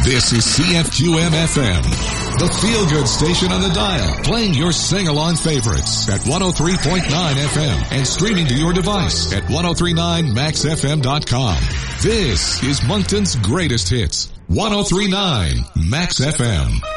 This is CFQM-FM, the feel-good station on the dial, playing your sing-along favorites at 103.9 FM and streaming to your device at 1039maxfm.com. This is Moncton's greatest hits, 1039 Max FM.